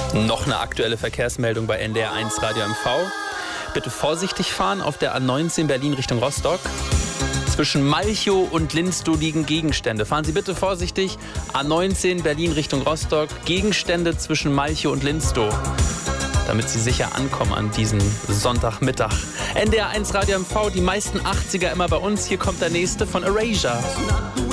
Noch eine aktuelle Verkehrsmeldung bei NDR1 Radio MV. Bitte vorsichtig fahren auf der A19 Berlin Richtung Rostock. Zwischen Malchow und Linstow liegen Gegenstände. Fahren Sie bitte vorsichtig. A19 Berlin Richtung Rostock. Gegenstände zwischen Malchow und Linstow, damit Sie sicher ankommen an diesem Sonntagmittag. NDR1 Radio MV, die meisten 80er immer bei uns. Hier kommt der nächste von Erasure.